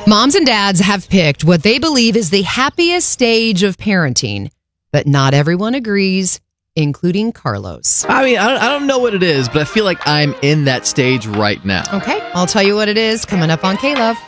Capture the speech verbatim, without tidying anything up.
Moms and dads have picked what they believe is the happiest stage of parenting, but not everyone agrees, including Carlos. I mean, I don't, I don't know what it is, but I feel like I'm in that stage right now. Okay, I'll tell you what it is coming up on K-Love.